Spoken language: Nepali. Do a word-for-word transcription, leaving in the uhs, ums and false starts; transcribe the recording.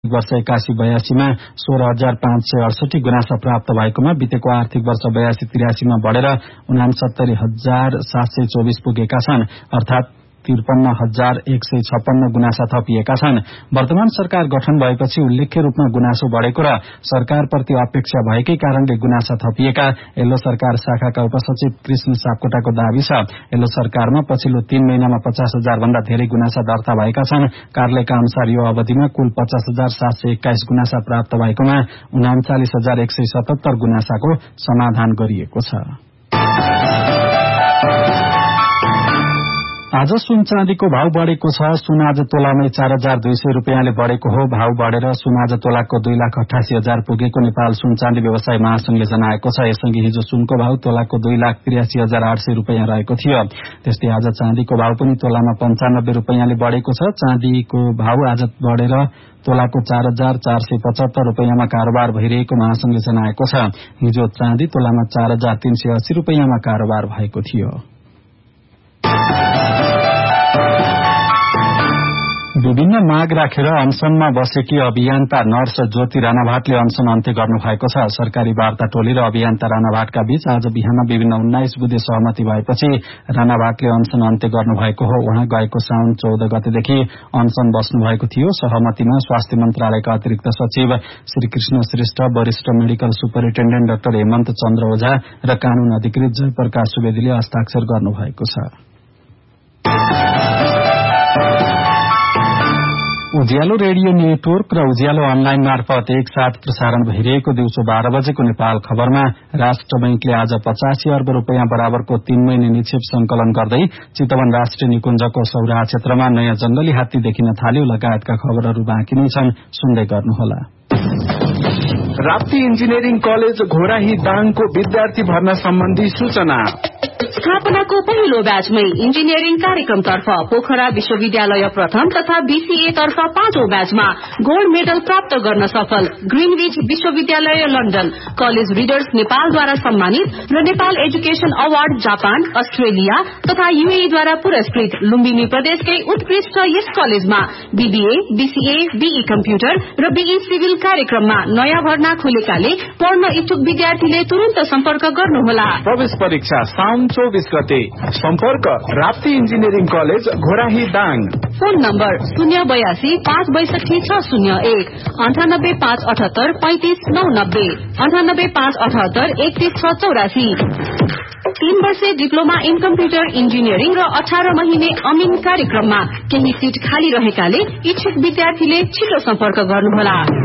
वर्ष एकासी बयासीमा सोह्र हजार पाँच सय अडसठी गुनासा प्राप्त भएकोमा बितेको आर्थिक वर्ष बयासी त्रियासीमा बढेर उनासत्तरी हजार सात सय चौबिस पुगेका छन्, अर्थात त्रिपन्न हजार एक सय छप्पन्न गुनासा थपिएका छन्। वर्तमान सरकार गठन भएपछि उल्लेख्य रूपमा गुनासो बढेको र सरकारप्रति अपेक्षा भएकै कारणले गुनासा थपिएका यल्लो सरकार शाखाका उपसचिव कृष्ण सापकोटाको दावी छ। यल्लो सरकारमा पछिल्लो तीन महिनामा पचास हजार भन्दा धेरै गुनासा दर्ता भएका छन्। कार्यालयका अनुसार यो अवधिमा कुल पचास हजार सात सय एक्काइस गुनासा प्राप्त भएकोमा उनाचालिस हजार एक सय सतहत्तर गुनासाको समाधान गरिएको छ। आज सुन चाँदीको भाव बढेको छ। सुन आज तोलामै चार हजार दुई सय रूपियाँले बढेको हो। भाव बढेर सुन आज तोलाको दुई लाख अठासी हजार पुगेको नेपाल सुन चाँदी व्यवसाय महासंघले जनाएको छ। यससँगै हिजो सुनको भाव तोलाको दुई लाख त्रियासी हजार आठ सय रूपियाँ रहेको थियो। त्यस्तै आज चाँदीको भाव पनि तोलामा पञ्चानब्बे रूपियाँले बढेको छ। चाँदीको भाव आज बढेर तोलाको चार हजार चार सय पचहत्तर रूपियाँमा कारोबार भइरहेको महासंघले जनाएको छ। हिजो चाँदी तोलामा चार हजार तीन सय अस्सी रूपियाँमा कारोबार भएको थियो। विभिन्न माग राखेर अनसनमा बसेकी अभियन्ता नर्स ज्योति राणाभाटले अनसन अन्त्य गर्नु भएको छ। सरकारी वार्ता टोली र अभियन्ता राणाभाटका बीच आज बिहान विभिन्न उन्नाइस बुधे सहमति भएपछि राणाभाटले अनसन अन्त्य गर्नु भएको हो। उहाँ गएको साउन चौध गतेदेखि अनसन बस्नु भएको थियो। सहमतिमा स्वास्थ्य मन्त्रालयका अतिरिक्त सचिव श्री कृष्ण श्रेष्ठ, वरिष्ठ मेडिकल सुपरिन्टेण्डेन्ट डाक्टर हेमन्त चन्द्र ओझा र कानून अधिकृत जयप्रकाश सुवेदीले हस्ताक्षर गर्नु भएको छ। उज्यालो रेडियो नेटवर्क र उज्यालो अनलाइन मार्फत एक साथ प्रसारण भइरहेको दिउँसो बाह्र बजेको नेपाल खबरमा राष्ट्र बैंकले आज पचासी अर्ब रूपियाँ बराबरको तीन महिने निक्षेप संकलन गर्दै चितवन राष्ट्रिय निकुञ्जको सौराहा क्षेत्रमा नयाँ जंगली हात्ती देखिन थाल्यो लगायतका खबरहरू बाँकी नै छन्, सुन्दै गर्नुहोला। राप्ती इन्जिनियरिङ कलेज घोराही दाङको विद्यार्थी भर्ना सम्बन्धी सूचना। स्थापनाको पहिलो ब्याचमै इन्जिनियरिङ कार्यक्रमतर्फ पोखरा विश्वविद्यालय प्रथम तथा बीसीए तर्फ पाँचौं ब्याचमा गोल्ड मेडल प्राप्त गर्न सफल ग्रीनविच विश्वविद्यालय लन्डन कलेज रिडर्स नेपालद्वारा सम्मानित र Nepal education award Japan, Australia तथा यूएईद्वारा पुरस्कृत लुम्बिनी प्रदेशकै उत्कृष्ट यस कलेजमा बीबीए, बीसीए, बीई कम्प्युटर र बीई सिभिल कार्यक्रममा नयाँ भर्ना खुलेकाले पढ्न इच्छुक विद्यार्थीले तुरन्त सम्पर्क गर्नुहोला। प्रवेश परीक्षा साउन चौबीस गते। सम्पर्क Rapti engineering college Ghorahi Dang. Phone number शून्य बयासी पाँच बैसठी छ शून्य एक अन्ठानब्बे पाँच अठहत्तर पैंतिस नौ नब्बे अन्ठानब्बे पाँच अठहत्तर एकतीस छ चौरासी। तीन वर्षे डिप्लोमा इन कम्प्युटर इन्जिनियरिङ र अठार महिने अमिन कार्यक्रममा केही सीट खाली रहेकाले इच्छुक विद्यार्थीले छिटो सम्पर्क गर्नुहोला।